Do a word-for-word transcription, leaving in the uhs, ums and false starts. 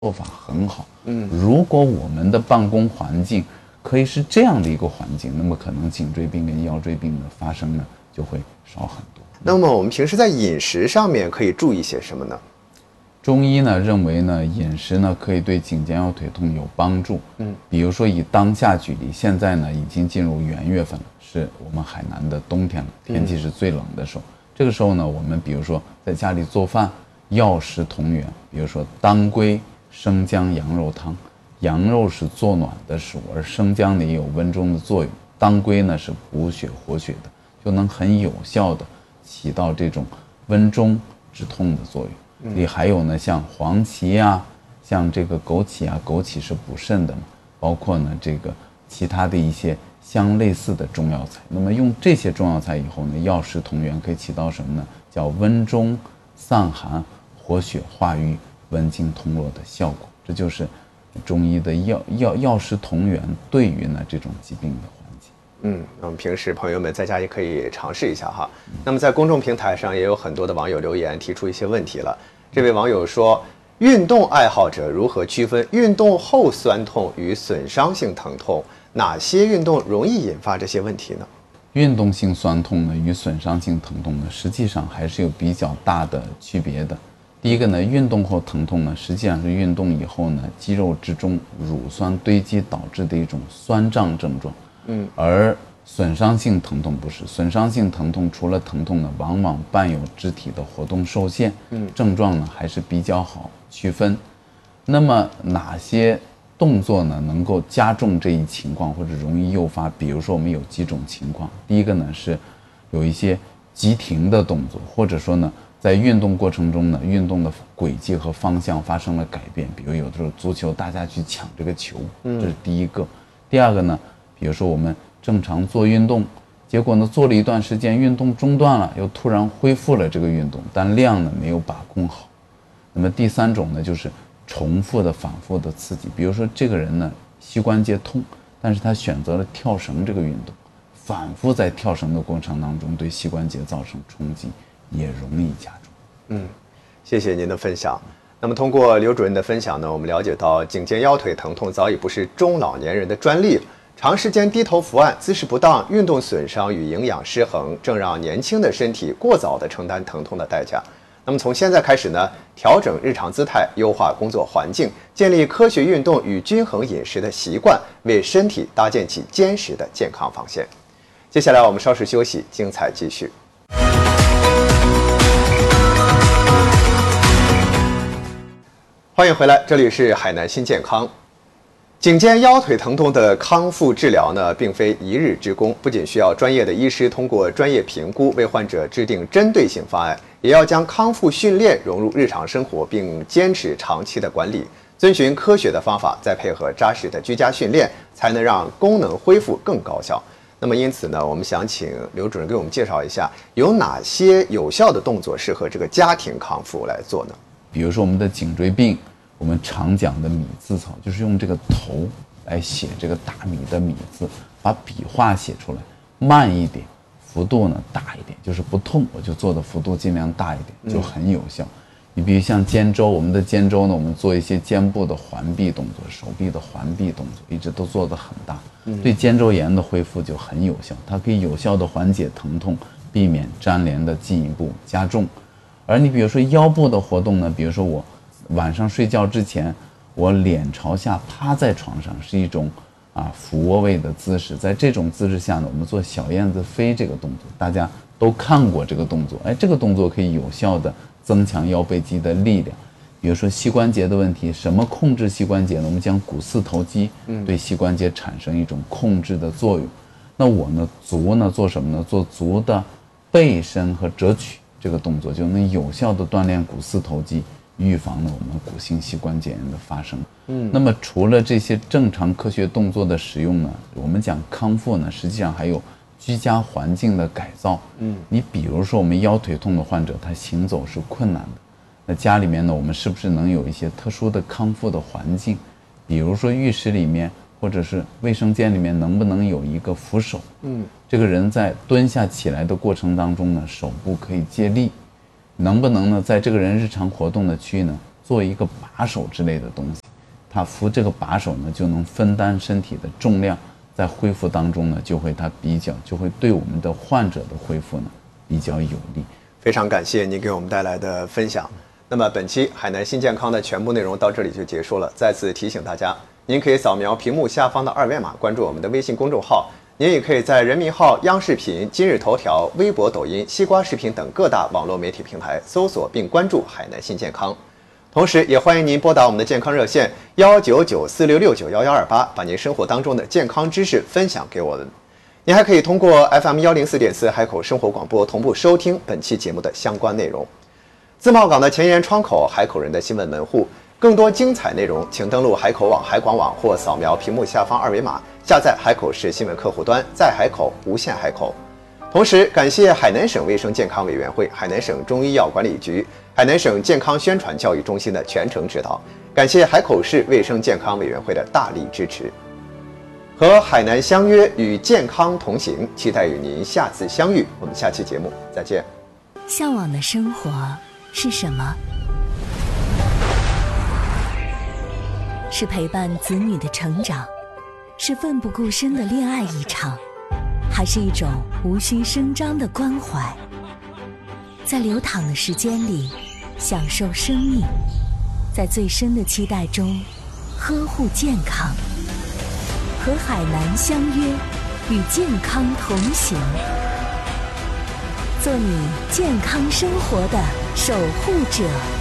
做法很好。嗯，如果我们的办公环境可以是这样的一个环境，那么可能颈椎病跟腰椎病的发生呢就会少很多。 那么我们平时在饮食上面可以注意些什么呢？ 中医呢认为呢，饮食呢可以对颈肩腰腿痛有帮助。嗯，比如说以当下举例，现在呢已经进入元月份了，是我们海南的冬天了，天气是最冷的时候。嗯、这个时候呢，我们比如说在家里做饭，药食同源，比如说当归生姜羊肉汤。羊肉是做暖的食物，而生姜呢也有温中的作用。当归呢是补血活血的，就能很有效的起到这种温中止痛的作用。里还有呢，像黄芪啊，像这个枸杞啊，枸杞是补肾的嘛，包括呢这个其他的一些相类似的中药材。那么用这些中药材以后呢，药食同源，可以起到什么呢？叫温中散寒、活血化瘀、温经通络的效果。这就是中医的药药药食同源对于呢这种疾病的缓解。 嗯，那么平时朋友们在家也可以尝试一下哈。那么在公众平台上也有很多的网友留言提出一些问题了。这位网友说，运动爱好者如何区分运动后酸痛与损伤性疼痛？哪些运动容易引发这些问题呢？ 运动性酸痛呢与损伤性疼痛呢，实际上还是有比较大的区别的。第一个呢，运动后疼痛呢，实际上是运动以后呢，肌肉之中乳酸堆积导致的一种酸胀症状。嗯，而损伤性疼痛不是，损伤性疼痛除了疼痛呢，往往伴有肢体的活动受限。嗯，症状呢还是比较好区分。那么哪些动作呢能够加重这一情况或者容易诱发？比如说我们有几种情况，第一个呢是有一些急停的动作，或者说呢在运动过程中呢，运动的轨迹和方向发生了改变，比如有的时候足球大家去抢这个球，这是第一个。第二个呢，比如说我们正常做运动，结果呢做了一段时间运动中断了，又突然恢复了这个运动，但量呢没有把控好。那么第三种呢，就是重复的反复的刺激，比如说这个人呢膝关节痛，但是他选择了跳绳这个运动，反复在跳绳的过程当中对膝关节造成冲击，也容易加重。 嗯，谢谢您的分享。那么通过刘主任的分享呢，我们了解到颈肩腰腿疼痛早已不是中老年人的专利了。长时间低头伏案、姿势不当、运动损伤与营养失衡，正让年轻的身体过早地承担疼痛的代价。那么从现在开始呢，调整日常姿态，优化工作环境，建立科学运动与均衡饮食的习惯，为身体搭建起坚实的健康防线。接下来我们稍事休息，精彩继续。欢迎回来，这里是海南新健康。颈肩腰腿疼痛的康复治疗呢，并非一日之功，不仅需要专业的医师通过专业评估为患者制定针对性方案，也要将康复训练融入日常生活，并坚持长期的管理，遵循科学的方法，再配合扎实的居家训练，才能让功能恢复更高效。那么因此呢，我们想请刘主任给我们介绍一下，有哪些有效的动作适合这个家庭康复来做呢？ 比如说我们的颈椎病，我们常讲的米字草，就是用这个头来写这个大米的米字，把笔画写出来，慢一点，幅度呢大一点，就是不痛我就做的幅度尽量大一点，就很有效。你比如像肩周，我们的肩周呢，我们做一些肩部的环臂动作，手臂的环臂动作，一直都做得很大，对肩周炎的恢复就很有效，它可以有效的缓解疼痛，避免粘连的进一步加重。而你比如说腰部的活动呢，比如说我晚上睡觉之前，我脸朝下趴在床上，是一种啊俯卧位的姿势。在这种姿势下呢，我们做小燕子飞这个动作，大家都看过这个动作。哎，这个动作可以有效的增强腰背肌的力量。比如说膝关节的问题，什么控制膝关节呢？我们讲股四头肌对膝关节产生一种控制的作用。那我呢，足呢做什么呢？做足的背伸和折曲这个动作，就能有效的锻炼股四头肌，预防呢我们骨性膝关节炎的发生。嗯，那么除了这些正常科学动作的使用呢，我们讲康复呢，实际上还有居家环境的改造。嗯，你比如说我们腰腿痛的患者，他行走是困难的，那家里面呢，我们是不是能有一些特殊的康复的环境？比如说浴室里面或者是卫生间里面，能不能有一个扶手？嗯，这个人在蹲下起来的过程当中呢，手部可以借力。能不能呢，在这个人日常活动的区域呢， 做一个把手之类的东西，它扶这个把手呢，就能分担身体的重量，在恢复当中呢，就会它比较就会对我们的患者的恢复呢比较有利。 非常感谢您给我们带来的分享。那么本期海南新健康的全部内容到这里就结束了。再次提醒大家，您可以扫描屏幕下方的二维码关注我们的微信公众号，您也可以在人民号、央视频、今日头条、微博、抖音、西瓜视频等各大网络媒体平台搜索并关注海南新健康。同时也欢迎您拨打我们的健康热线幺九九四六六九幺幺二八，把您生活当中的健康知识分享给我们。您还可以通过 F M 幺零四点四海口生活广播同步收听本期节目的相关内容。自贸港的前沿窗口，海口人的新闻门户。更多精彩内容，请登录海口网、海广网或扫描屏幕下方二维码，下载海口市新闻客户端，在海口无限海口。同时，感谢海南省卫生健康委员会、海南省中医药管理局、海南省健康宣传教育中心的全程指导，感谢海口市卫生健康委员会的大力支持。和海南相约，与健康同行，期待与您下次相遇。我们下期节目再见。 向往的生活是什么？是陪伴子女的成长，是奋不顾身的恋爱一场，还是一种无需声张的关怀？在流淌的时间里享受生命，在最深的期待中呵护健康。和海南相约，与健康同行，做你健康生活的守护者。